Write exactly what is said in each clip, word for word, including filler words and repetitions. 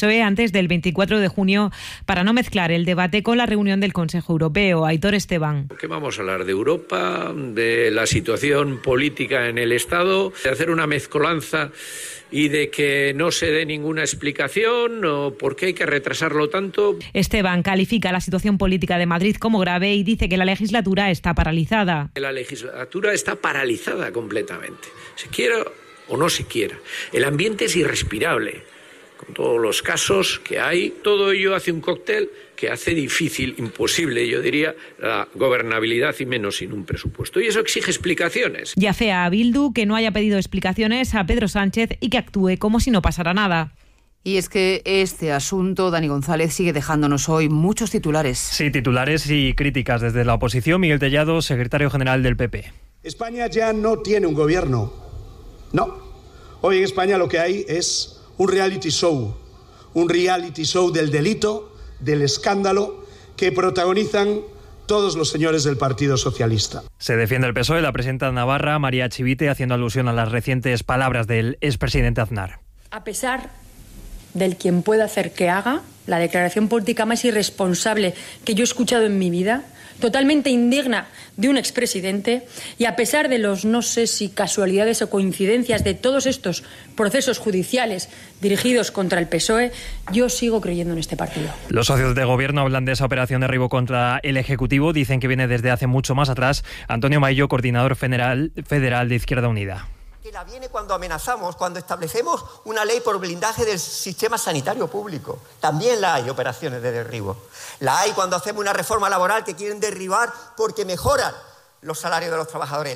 P S O E antes del veinticuatro de junio para no mezclar el debate con la reunión del Consejo Europeo. Aitor Esteban. ¿Qué vamos a hablar? ¿De Europa? ¿De la situación política en el Estado? ¿De hacer una mezcolanza y de que no se dé ninguna explicación? ¿O por qué hay que retrasarlo tanto? Esteban califica la situación política de Madrid como grave y dice que la legislatura está paralizada. La legislatura está paralizada completamente. Se quiera o no se quiera. El ambiente es irrespirable. Con todos los casos que hay, todo ello hace un cóctel que hace difícil, imposible, yo diría, la gobernabilidad y menos sin un presupuesto. Y eso exige explicaciones. Y afea a Bildu que no haya pedido explicaciones a Pedro Sánchez y que actúe como si no pasara nada. Y es que este asunto, Dani González, sigue dejándonos hoy muchos titulares. Sí, titulares y críticas desde la oposición. Miguel Tellado, secretario general del P P. España ya no tiene un gobierno. No. Hoy en España lo que hay es un reality show, un reality show del delito, del escándalo, que protagonizan todos los señores del Partido Socialista. Se defiende el P S O E, la presidenta navarra, María Chivite, haciendo alusión a las recientes palabras del expresidente Aznar. A pesar del quien pueda hacer que haga, la declaración política más irresponsable que yo he escuchado en mi vida, totalmente indigna de un expresidente, y a pesar de los no sé si casualidades o coincidencias de todos estos procesos judiciales dirigidos contra el P S O E, yo sigo creyendo en este partido. Los socios de gobierno hablan de esa operación de derribo contra el Ejecutivo, dicen que viene desde hace mucho más atrás. Antonio Maillo, coordinador federal, federal de Izquierda Unida. Que la viene cuando amenazamos, cuando establecemos una ley por blindaje del sistema sanitario público. También la hay, operaciones de derribo. La hay cuando hacemos una reforma laboral que quieren derribar porque mejoran los salarios de los trabajadores.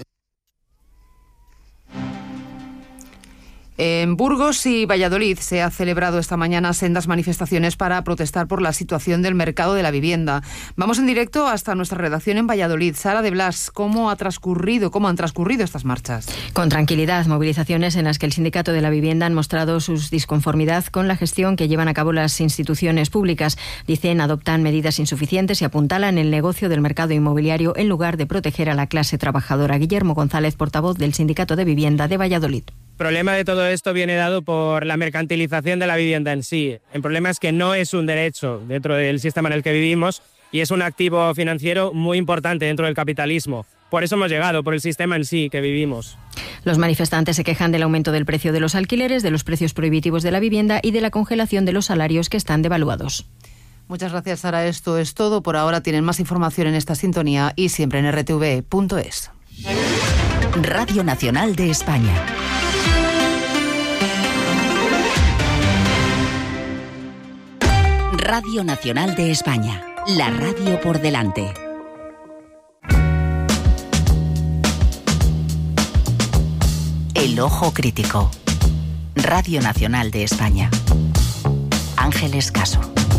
En Burgos y Valladolid se ha celebrado esta mañana sendas manifestaciones para protestar por la situación del mercado de la vivienda. Vamos en directo hasta nuestra redacción en Valladolid. Sara de Blas, ¿cómo ha transcurrido, cómo han transcurrido estas marchas? Con tranquilidad, movilizaciones en las que el Sindicato de la Vivienda han mostrado su disconformidad con la gestión que llevan a cabo las instituciones públicas. Dicen, adoptan medidas insuficientes y apuntalan el negocio del mercado inmobiliario en lugar de proteger a la clase trabajadora. Guillermo González, portavoz del Sindicato de Vivienda de Valladolid. El problema de todo esto viene dado por la mercantilización de la vivienda en sí. El problema es que no es un derecho dentro del sistema en el que vivimos y es un activo financiero muy importante dentro del capitalismo. Por eso hemos llegado, por el sistema en sí que vivimos. Los manifestantes se quejan del aumento del precio de los alquileres, de los precios prohibitivos de la vivienda y de la congelación de los salarios que están devaluados. Muchas gracias, Sara. Esto es todo. Por ahora tienen más información en esta sintonía y siempre en erre te ve punto es. Radio Nacional de España. Radio Nacional de España, la radio por delante. El ojo crítico. Radio Nacional de España. Ángeles Caso.